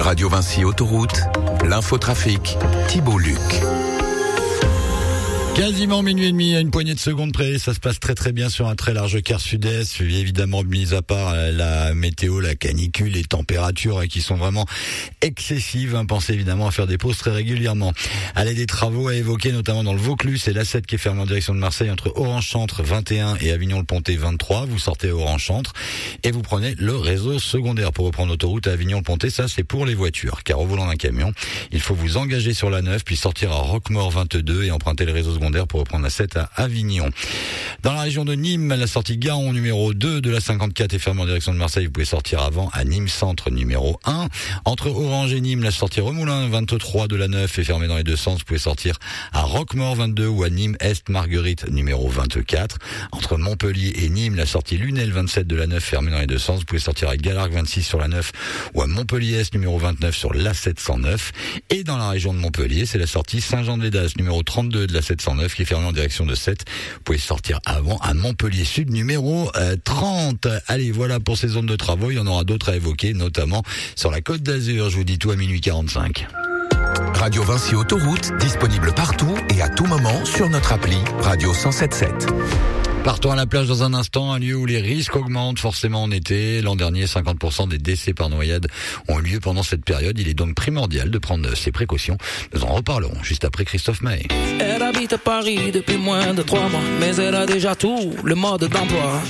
Radio Vinci Autoroute, l'infotrafic, Thibault Luc. Quasiment minuit et demi, à une poignée de secondes près, ça se passe très très bien sur un très large quart sud-est, évidemment mis à part la météo, la canicule, les températures qui sont vraiment excessives. Pensez évidemment à faire des pauses très régulièrement. Allez, des travaux à évoquer, notamment dans le Vaucluse et l'A7 qui est fermé en direction de Marseille entre Orange-Chantre 21 et Avignon-le-Pontet 23. Vous sortez à Orange-Chantre et vous prenez le réseau secondaire pour reprendre l'autoroute à Avignon-le-Pontet. Ça, c'est pour les voitures, car au volant d'un camion, il faut vous engager sur la 9, puis sortir à Roquemaure 22 et emprunter le réseau secondaire pour reprendre la 7 à Avignon. Dans la région de Nîmes, la sortie Garon numéro 2 de la 54 est fermée en direction de Marseille. Vous pouvez sortir avant à Nîmes Centre numéro 1. Entre Orange et Nîmes, la sortie Remoulin 23 de la 9 est fermée dans les deux sens. Vous pouvez sortir à Roquemaure 22 ou à Nîmes Est Marguerite numéro 24. Entre Montpellier et Nîmes, la sortie Lunel 27 de la 9 fermée dans les deux sens. Vous pouvez sortir à Galargues 26 sur la 9 ou à Montpellier Est numéro 29 sur la 709. Et dans la région de Montpellier, c'est la sortie Saint-Jean-de-Védas numéro 32 de la 709 qui est fermée en direction de 7. Vous pouvez sortir avant à Montpellier Sud numéro 30. Allez, voilà pour ces zones de travaux. Il y en aura d'autres à évoquer, notamment sur la Côte d'Azur. Je vous dis tout à minuit 45. Radio Vinci Autoroute, disponible partout et à tout moment sur notre appli Radio 107.7. Partons à la plage dans un instant, un lieu où les risques augmentent forcément en été. L'an dernier, 50% des décès par noyade ont eu lieu pendant cette période. Il est donc primordial de prendre ces précautions. Nous en reparlerons juste après Christophe Maé. Elle habite à Paris depuis moins de 3 mois, mais elle a déjà tout le mode d'emploi.